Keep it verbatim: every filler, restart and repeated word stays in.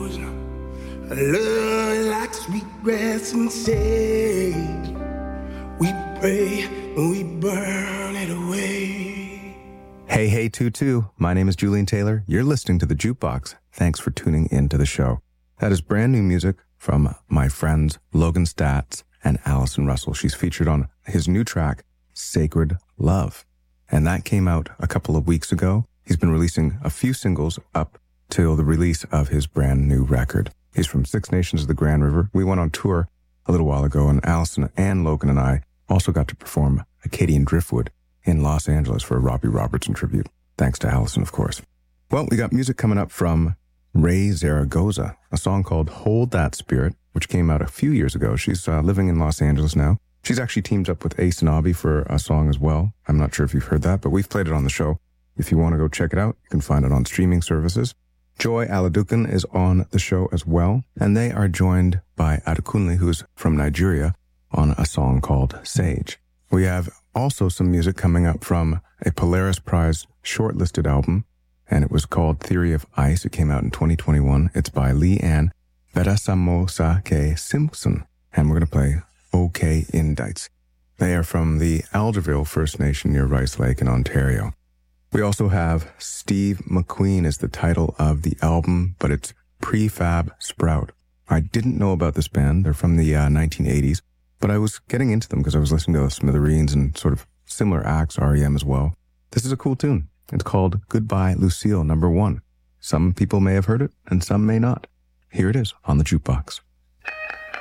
knows a love like sweet grass and sage. We pray and we burn it away. Hey, hey, Tutu. My name is Julian Taylor. You're listening to The Jukebox. Thanks for tuning into the show. That is brand new music from my friends Logan Statz and Allison Russell. She's featured on his new track, Sacred Love. And that came out a couple of weeks ago. He's been releasing a few singles up till the release of his brand new record. He's from Six Nations of the Grand River. We went on tour a little while ago, and Allison and Logan and I also got to perform Acadian Driftwood in Los Angeles for a Robbie Robertson tribute. Thanks to Allison, of course. Well, we got music coming up from Ray Zaragoza, a song called Hold That Spirit, which came out a few years ago. She's uh, living in Los Angeles now. She's actually teamed up with Ace and Abby for a song as well. I'm not sure if you've heard that, but we've played it on the show. If you want to go check it out, you can find it on streaming services. Joy Aladukan is on the show as well, and they are joined by Adekunle, who's from Nigeria, on a song called Sage. We have also some music coming up from a Polaris Prize shortlisted album, and it was called Theory of Ice. It came out in twenty twenty-one. It's by Leanne Berasamosake Simpson, and we're going to play OK Indites. They are from the Alderville First Nation near Rice Lake in Ontario. We also have Steve McQueen is the title of the album, but it's Prefab Sprout. I didn't know about this band. They're from the uh, nineteen eighties. But I was getting into them because I was listening to the Smithereens and sort of similar acts, R E M as well. This is a cool tune. It's called Goodbye Lucille, number one. Some people may have heard it, and some may not. Here it is on the Jukebox.